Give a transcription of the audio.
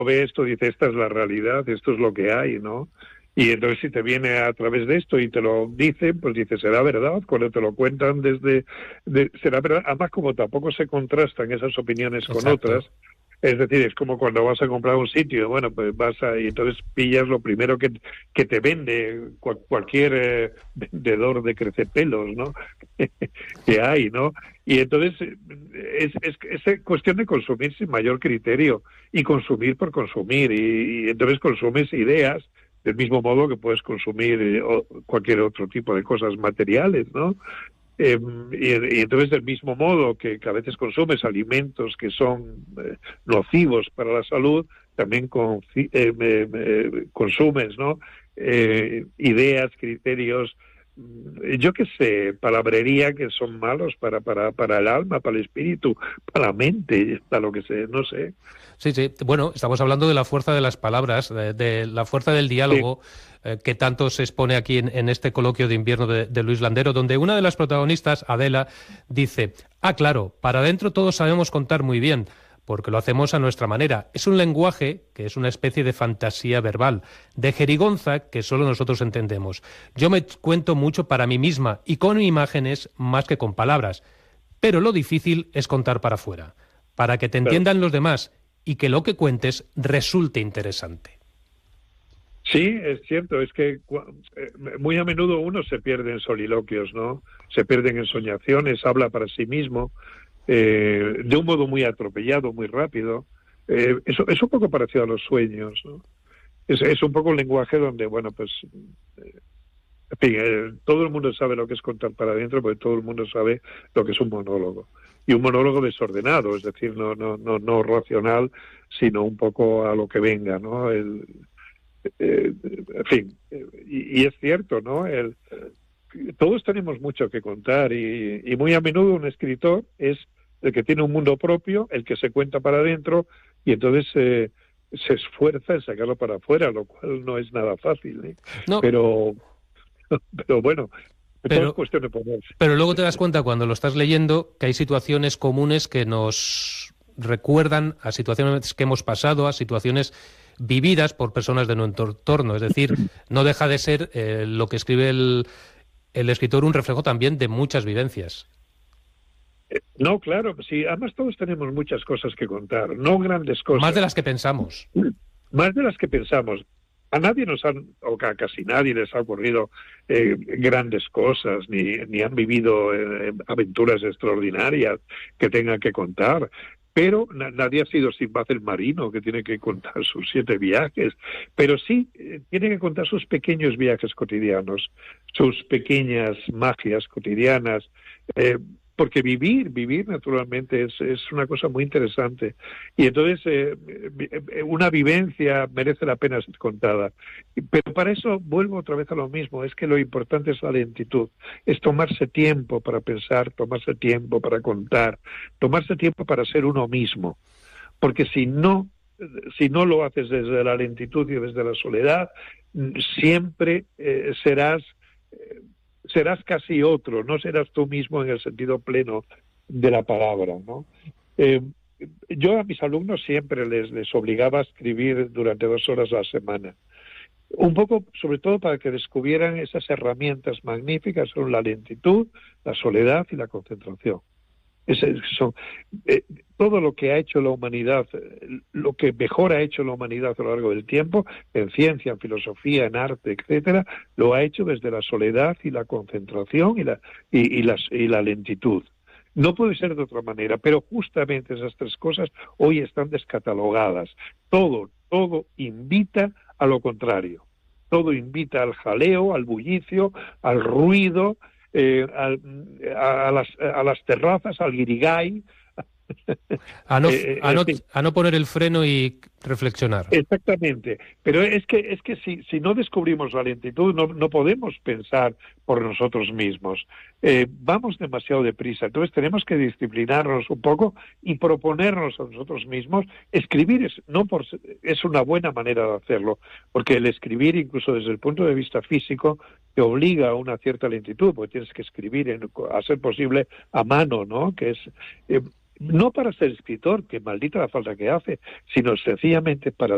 ve esto, dice, esta es la realidad, esto es lo que hay, ¿no? Y entonces si te viene a través de esto y te lo dicen, pues dices, será verdad. Cuando te lo cuentan será verdad. Además, como tampoco se contrastan esas opiniones con Exacto. otras, es decir, es como cuando vas a comprar un sitio, bueno, pues y entonces pillas lo primero que te vende cualquier vendedor de crecepelos, ¿no? que hay, ¿no? Y entonces es cuestión de consumir sin mayor criterio y consumir por consumir. Y entonces consumes ideas del mismo modo que puedes consumir cualquier otro tipo de cosas materiales, ¿no? Y entonces del mismo modo que a veces consumes que son nocivos para la salud, también consumes, ¿no? Ideas, criterios, yo qué sé, palabrería que son malos para el alma, para el espíritu, para la mente, para lo que sé, no sé. Sí, sí. Bueno, estamos hablando de la fuerza de las palabras, de la fuerza del Sí. diálogo, que tanto se expone aquí en este coloquio de invierno de Luis Landero, donde una de las protagonistas, Adela, dice: ah, claro, para adentro todos sabemos contar muy bien, porque lo hacemos a nuestra manera. Es un lenguaje que es una especie de fantasía verbal, de jerigonza que solo nosotros entendemos. Yo me cuento mucho para mí misma y con imágenes más que con palabras, pero lo difícil es contar para afuera, para que te Claro. entiendan los demás y que lo que cuentes resulte interesante. Sí, es cierto, es que muy a menudo uno se pierde en soliloquios, ¿no? Se pierden en soñaciones, habla para sí mismo, de un modo muy atropellado, muy rápido. Eso es un poco parecido a los sueños, ¿no? Es un poco un lenguaje donde, bueno, pues, en fin, todo el mundo sabe lo que es contar para adentro, porque todo el mundo sabe lo que es un monólogo. Y un monólogo desordenado, es decir, no racional, sino un poco a lo que venga, ¿no? En fin, y es cierto, ¿no? Todos tenemos mucho que contar y muy a menudo un escritor es el que tiene un mundo propio, el que se cuenta para adentro y entonces se esfuerza en sacarlo para afuera, lo cual no es nada fácil, ¿eh? No, Pero, pero bueno, todo es pero, cuestión de ponerse. pero luego te das cuenta cuando lo estás leyendo que hay situaciones comunes que nos recuerdan a situaciones que hemos pasado, a situaciones vividas por personas de nuestro entorno. Es decir, no deja de ser lo que escribe el escritor un reflejo también de muchas vivencias. No, claro, sí, además todos tenemos muchas cosas que contar, no grandes Más de cosas, las que pensamos. más de las que pensamos. A nadie o a casi nadie les ha ocurrido grandes cosas, ni han vivido aventuras extraordinarias que tengan que contar. Pero nadie ha sido Sinbad el marino, que tiene que contar sus 7 viajes. Pero sí, tiene que contar sus pequeños viajes cotidianos, sus pequeñas magias cotidianas. Porque vivir naturalmente es una cosa muy interesante. Y entonces una vivencia merece la pena ser contada. Pero para eso vuelvo otra vez a lo mismo, es que lo importante es la lentitud, es tomarse tiempo para pensar, tomarse tiempo para contar, tomarse tiempo para ser uno mismo. Porque si no lo haces desde la lentitud y desde la soledad, siempre serás casi otro, no serás tú mismo en el sentido pleno de la palabra, ¿no? Eh, yo a mis alumnos siempre les obligaba a escribir durante 2 horas a la semana. Un poco, sobre todo, para que descubrieran esas herramientas magníficas, son la lentitud, la soledad y la concentración. Son, todo lo que ha hecho la humanidad, lo que mejor ha hecho la humanidad a lo largo del tiempo, en ciencia, en filosofía, en arte, etcétera, lo ha hecho desde la soledad y la concentración y la lentitud. No puede ser de otra manera, pero justamente esas 3 cosas hoy están descatalogadas. Todo invita a lo contrario. Todo invita al jaleo, al bullicio, al ruido, a las terrazas, al guirigay. En fin. A no poner el freno y reflexionar. Exactamente, pero es que si no descubrimos la lentitud no podemos pensar por nosotros mismos. Vamos demasiado deprisa, entonces tenemos que disciplinarnos un poco y proponernos a nosotros mismos. Escribir es una buena manera de hacerlo, porque el escribir, incluso desde el punto de vista físico, te obliga a una cierta lentitud, porque tienes que escribir a ser posible a mano, ¿no? Que es no para ser escritor, que maldita la falta que hace, sino sencillamente para